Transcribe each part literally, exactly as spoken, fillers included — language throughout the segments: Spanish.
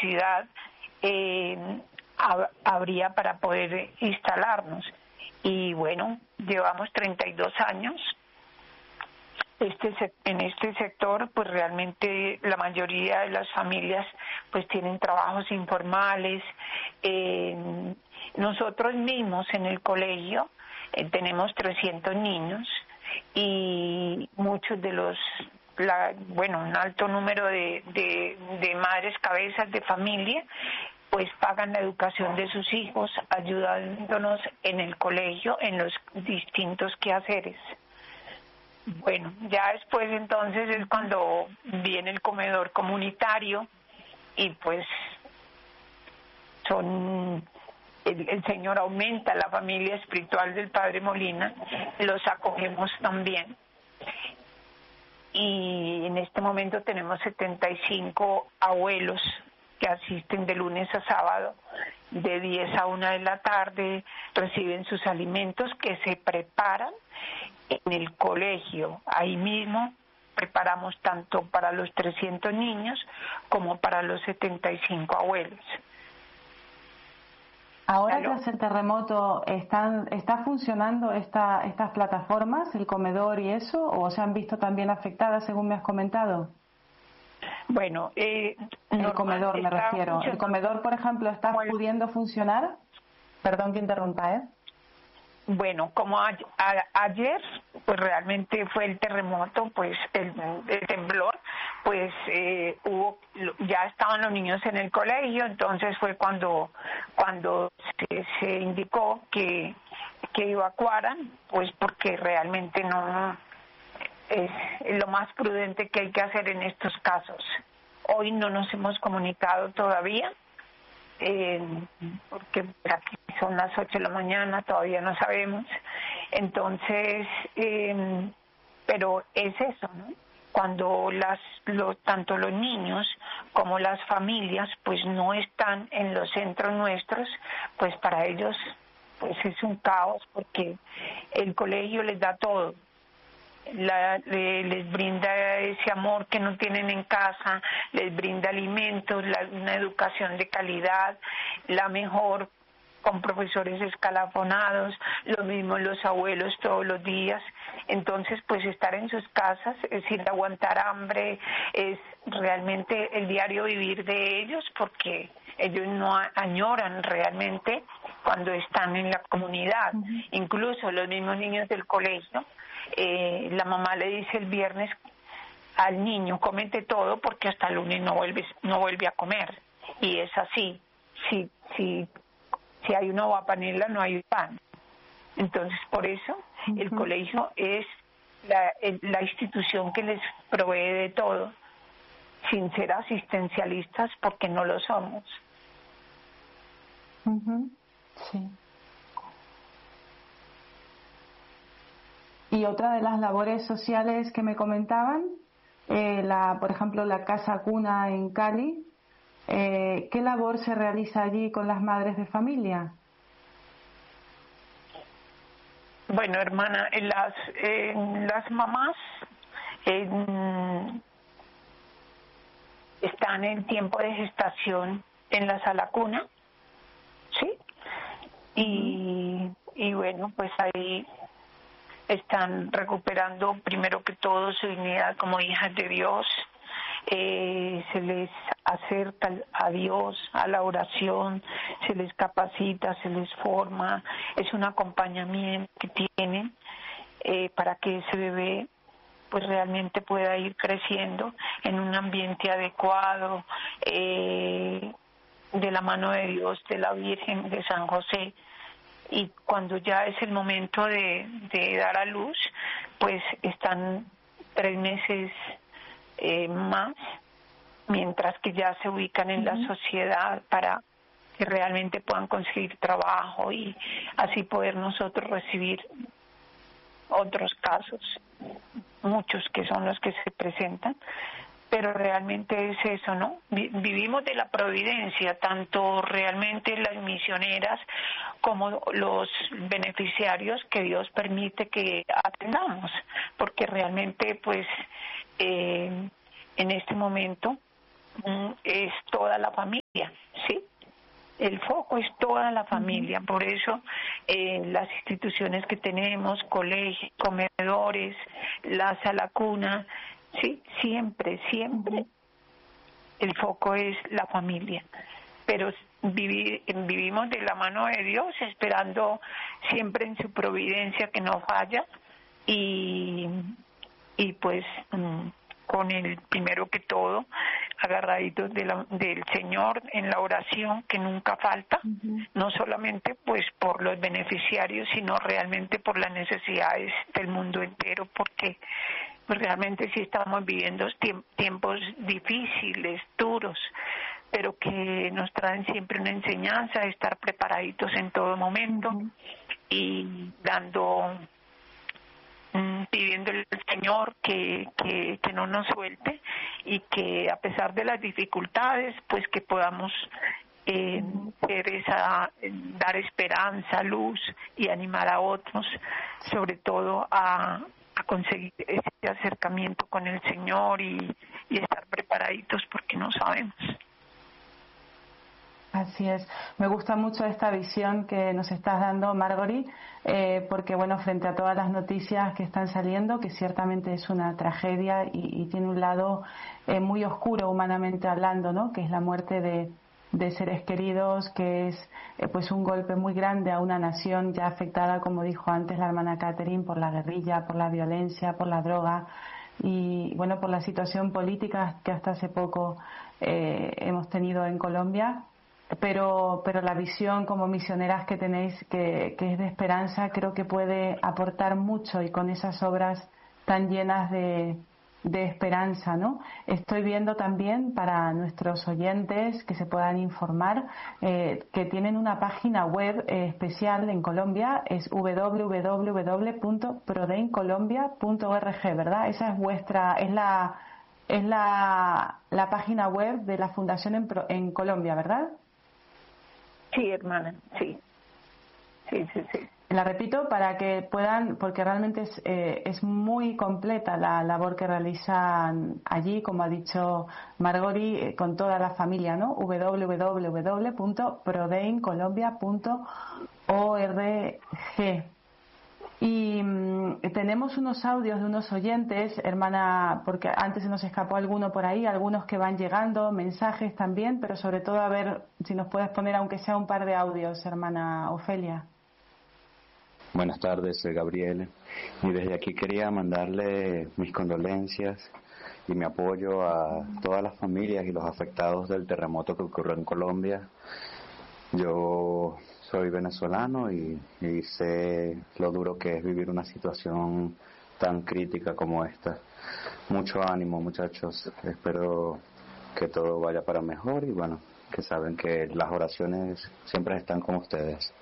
necesidad eh, hab- habría para poder instalarnos. Y bueno, llevamos treinta y dos años este sec- en este sector. Pues realmente la mayoría de las familias pues tienen trabajos informales. Eh, nosotros mismos en el colegio eh, tenemos trescientos niños y muchos de los la, bueno, un alto número de, de, de madres cabezas de familia pues pagan la educación de sus hijos ayudándonos en el colegio en los distintos quehaceres. Bueno, ya después entonces es cuando viene el comedor comunitario y pues son el, el Señor aumenta la familia espiritual del Padre Molina, los acogemos también. Y en este momento tenemos setenta y cinco abuelos que asisten de lunes a sábado, de diez a una de la tarde, reciben sus alimentos que se preparan en el colegio. Ahí mismo preparamos tanto para los trescientos niños como para los setenta y cinco abuelos. Ahora ¿Aló? tras el terremoto, ¿están, ¿está funcionando esta, estas plataformas, el comedor y eso, o se han visto también afectadas según me has comentado? Bueno, eh, el comedor me refiero. ¿El comedor, por ejemplo, está bueno, pudiendo funcionar? Perdón que interrumpa, ¿eh? Bueno, como a, a, ayer, pues realmente fue el terremoto, pues el, el temblor, pues eh, hubo, ya estaban los niños en el colegio, entonces fue cuando cuando se, se indicó que, que evacuaran, pues porque realmente no es, es lo más prudente que hay que hacer en estos casos. Hoy no nos hemos comunicado todavía. Eh, porque aquí son las ocho de la mañana, todavía no sabemos. Entonces, eh, pero es eso, ¿no? Cuando las, lo, tanto los niños como las familias, pues no están en los centros nuestros, pues para ellos, pues es un caos, porque el colegio les da todo. La, le, les brinda ese amor que no tienen en casa, les brinda alimentos, la, una educación de calidad, la mejor, con profesores escalafonados, lo mismo los abuelos todos los días. Entonces, pues estar en sus casas es sin aguantar hambre, es realmente el diario vivir de ellos, porque ellos no añoran realmente cuando están en la comunidad. Uh-huh. Incluso los mismos niños del colegio, eh, la mamá le dice el viernes al niño, cómete todo porque hasta el lunes no vuelves, no vuelve a comer. Y es así. Si, si, si hay una uva panela, no hay pan. Entonces, por eso uh-huh. el colegio es la, la institución que les provee de todo, sin ser asistencialistas, porque no lo somos. Uh-huh. Sí. Y otra de las labores sociales que me comentaban, eh, la, por ejemplo, la Casa Cuna en Cali, eh, ¿qué labor se realiza allí con las madres de familia? Bueno, hermana, las, eh, las mamás eh, están en tiempo de gestación en la sala cuna, ¿sí? Y, y bueno, pues ahí están recuperando primero que todo su dignidad como hijas de Dios. Eh, se les acerca a Dios, a la oración, se les capacita, se les forma, es un acompañamiento que tienen eh, para que ese bebé pues realmente pueda ir creciendo en un ambiente adecuado, eh, de la mano de Dios, de la Virgen, de San José. Y cuando ya es el momento de, de dar a luz, pues están tres meses eh, más, mientras que ya se ubican en uh-huh. la sociedad para que realmente puedan conseguir trabajo y así poder nosotros recibir otros casos, muchos que son los que se presentan. Pero realmente es eso, ¿no? Vivimos de la providencia, tanto realmente las misioneras como los beneficiarios que Dios permite que atendamos, porque realmente, pues, eh, en este momento es toda la familia, ¿sí? El foco es toda la familia, por eso eh, las instituciones que tenemos, colegios, comedores, la sala cuna, sí, siempre, siempre el foco es la familia. Pero vivi, vivimos de la mano de Dios, esperando siempre en su providencia que no falla y, y pues con el primero que todo, agarraditos de la, del Señor en la oración que nunca falta, uh-huh. no solamente pues por los beneficiarios, sino realmente por las necesidades del mundo entero, porque pues, realmente sí estamos viviendo tiempos difíciles, duros, pero que nos traen siempre una enseñanza de estar preparaditos en todo momento uh-huh. y dando... pidiéndole al Señor que, que, que no nos suelte y que a pesar de las dificultades, pues que podamos eh, ser esa, dar esperanza, luz y animar a otros, sobre todo a, a conseguir ese acercamiento con el Señor y, y estar preparaditos porque no sabemos. Así es. Me gusta mucho esta visión que nos estás dando, Margory, eh, porque, bueno, frente a todas las noticias que están saliendo, que ciertamente es una tragedia y, y tiene un lado eh, muy oscuro humanamente hablando, ¿no?, que es la muerte de, de seres queridos, que es eh, pues un golpe muy grande a una nación ya afectada, como dijo antes la hermana Catherine, por la guerrilla, por la violencia, por la droga y, bueno, por la situación política que hasta hace poco eh, hemos tenido en Colombia. Pero, pero la visión como misioneras que tenéis, que, que es de esperanza, creo que puede aportar mucho y con esas obras tan llenas de, de esperanza, ¿no? Estoy viendo también para nuestros oyentes que se puedan informar eh, que tienen una página web eh, especial en Colombia, es doble u doble u doble u punto prodein colombia punto org, ¿verdad? Esa es vuestra, es la, es la, la página web de la Fundación en, en Colombia, ¿verdad? Sí, hermana, sí. Sí, sí, sí. La repito para que puedan, porque realmente es, eh, es muy completa la labor que realizan allí, como ha dicho Margory, eh, con toda la familia, ¿no? doble u doble u doble u punto prodein colombia punto org. Y mmm, tenemos unos audios de unos oyentes, hermana, porque antes se nos escapó alguno por ahí, algunos que van llegando, mensajes también, pero sobre todo a ver si nos puedes poner aunque sea un par de audios, hermana Ofelia. Buenas tardes, soy Gabriel y desde aquí quería mandarle mis condolencias y mi apoyo a todas las familias y los afectados del terremoto que ocurrió en Colombia. Yo soy venezolano y, y sé lo duro que es vivir una situación tan crítica como esta. Mucho ánimo, muchachos. Espero que todo vaya para mejor y bueno, que saben que las oraciones siempre están con ustedes.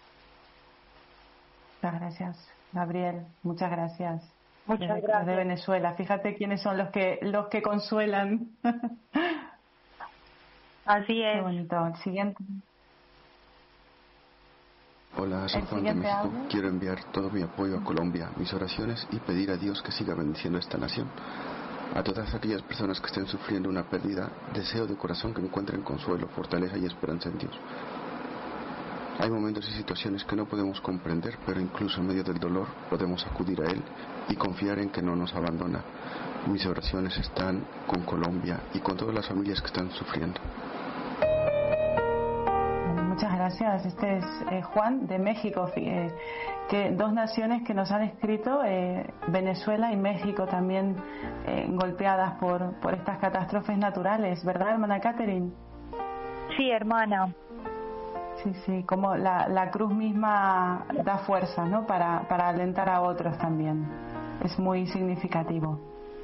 Muchas gracias, Gabriel. Muchas gracias. Muchas Desde, gracias. desde Venezuela. Fíjate quiénes son los que los que consuelan. Así es. Qué bonito. El siguiente. Hola, soy Juan de México. Audio. Quiero enviar todo mi apoyo a Colombia, mis oraciones y pedir a Dios que siga bendiciendo esta nación. A todas aquellas personas que estén sufriendo una pérdida, deseo de corazón que encuentren consuelo, fortaleza y esperanza en Dios. Hay momentos y situaciones que no podemos comprender, pero incluso en medio del dolor podemos acudir a Él y confiar en que no nos abandona. Mis oraciones están con Colombia y con todas las familias que están sufriendo. Muchas gracias. Este es eh, Juan de México, eh, que dos naciones que nos han escrito, eh, Venezuela y México también eh, golpeadas por, por estas catástrofes naturales, ¿verdad, hermana Catherine? Sí, hermana. Sí, sí, como la, la cruz misma da fuerza, ¿no? Para, para alentar a otros también. Es muy significativo.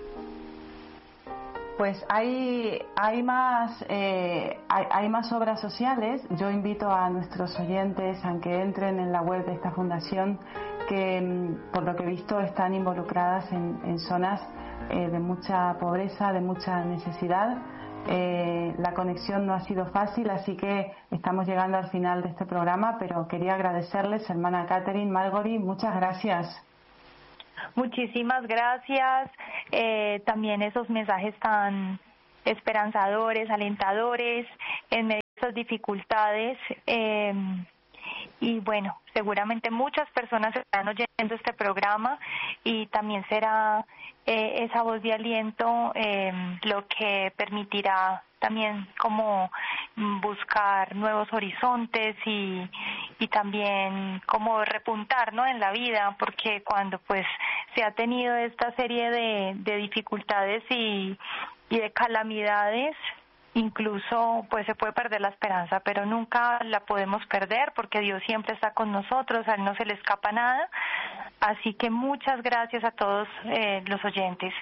Pues hay, hay, más, eh, hay, hay más obras sociales. Yo invito a nuestros oyentes a que entren en la web de esta fundación que, por lo que he visto, están involucradas en, en zonas eh, de mucha pobreza, de mucha necesidad. Eh, la conexión no ha sido fácil, así que estamos llegando al final de este programa, pero quería agradecerles, hermana Catherine, Margory, muchas gracias. Muchísimas gracias. Eh, también esos mensajes tan esperanzadores, alentadores en medio de estas dificultades. Eh, y bueno, seguramente muchas personas están oyendo este programa y también será eh, esa voz de aliento eh, lo que permitirá también como buscar nuevos horizontes y, y también como repuntar, ¿no?, en la vida, porque cuando pues se ha tenido esta serie de, de dificultades y, y de calamidades, incluso pues se puede perder la esperanza, pero nunca la podemos perder porque Dios siempre está con nosotros, a Él no se le escapa nada. Así que muchas gracias a todos eh, los oyentes.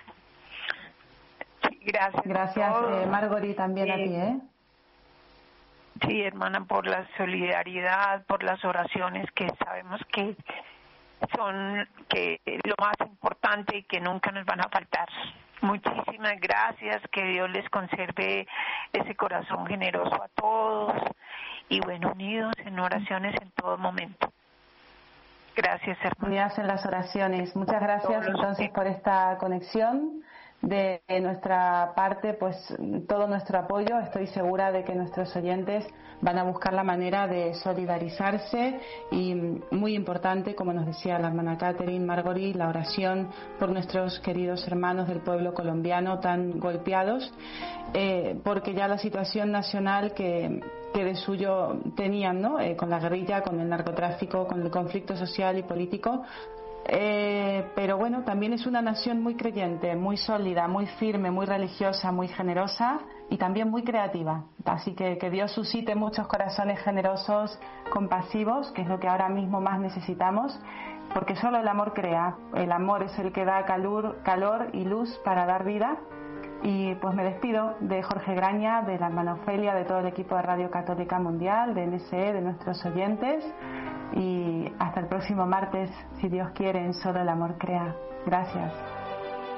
Gracias. Gracias, eh, Margory, también sí. A ti, ¿eh? Sí, hermana, por la solidaridad, por las oraciones que sabemos que son que lo más importante y que nunca nos van a faltar. Muchísimas gracias, que Dios les conserve ese corazón generoso a todos y bueno, unidos en oraciones en todo momento. Gracias, hermana. Unidas en las oraciones. Muchas gracias entonces por esta conexión. De nuestra parte, pues todo nuestro apoyo. Estoy segura de que nuestros oyentes van a buscar la manera de solidarizarse y, muy importante, como nos decía la hermana Catherine, Margory, la oración por nuestros queridos hermanos del pueblo colombiano tan golpeados, eh, porque ya la situación nacional que, que de suyo tenían, ¿no?, eh, con la guerrilla, con el narcotráfico, con el conflicto social y político. Eh, pero bueno, también es una nación muy creyente, muy sólida, muy firme, muy religiosa, muy generosa y también muy creativa. Así que que Dios suscite muchos corazones generosos, compasivos, que es lo que ahora mismo más necesitamos, porque solo el amor crea. El amor es el que da calor, calor y luz para dar vida. Y pues me despido de Jorge Graña, de la hermana Ofelia, de todo el equipo de Radio Católica Mundial, de N S E, de nuestros oyentes. Y hasta el próximo martes, si Dios quiere, en Solo el Amor Crea. Gracias.